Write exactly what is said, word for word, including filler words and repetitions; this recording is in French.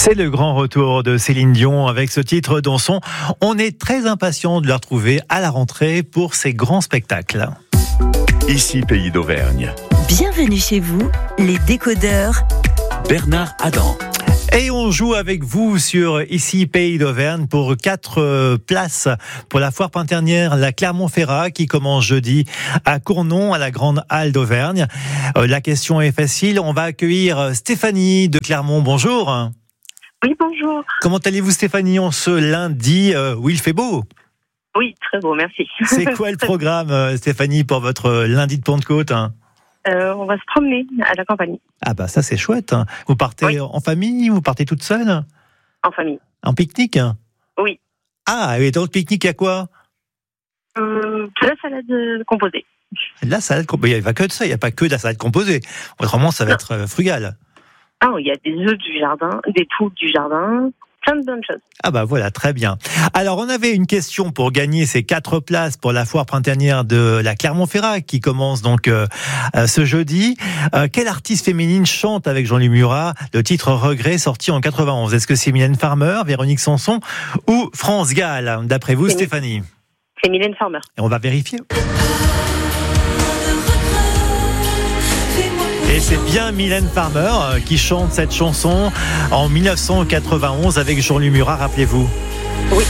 C'est le grand retour de Céline Dion avec ce titre Dansons. On est très impatient de la retrouver à la rentrée pour ses grands spectacles. Ici Pays d'Auvergne. Bienvenue chez vous, les décodeurs. Bernard Adam. Et on joue avec vous sur Ici Pays d'Auvergne pour quatre places pour la foire printanière La Clermont-Ferrat qui commence jeudi à Cournon à la Grande Halle d'Auvergne. La question est facile, on va accueillir Stéphanie de Clermont. Bonjour. Oui, bonjour. Comment allez-vous Stéphanie en ce lundi euh, où il fait beau? Oui, très beau, merci. C'est quoi le programme Stéphanie pour votre lundi de Pentecôte? euh, On va se promener à la campagne. Ah bah ça c'est chouette. Vous partez oui. en famille? Vous partez toute seule? En famille. En pique-nique? Oui. Ah, et dans le pique-nique il y a quoi? euh, La salade composée. La salade composée, il n'y a pas que de ça, il n'y a pas que de la salade composée. Autrement ça va non. être frugal. Ah oui, il y a des œufs du jardin, des poules du jardin, plein de bonnes choses. Ah bah voilà, très bien. Alors on avait une question pour gagner ces quatre places pour la foire printanière de la Clermont-Ferrat qui commence donc euh, ce jeudi. Euh, quelle artiste féminine chante avec Jean-Louis Murat le titre Regret sorti en quatre-vingt-onze? Est-ce que c'est Mylène Farmer, Véronique Sanson ou France Gall? D'après vous, c'est Stéphanie? Mi- C'est Mylène Farmer. Et on va vérifier. Et c'est bien Mylène Farmer qui chante cette chanson en dix-neuf cent quatre-vingt-onze avec Jean-Louis Murat, rappelez-vous. Oui.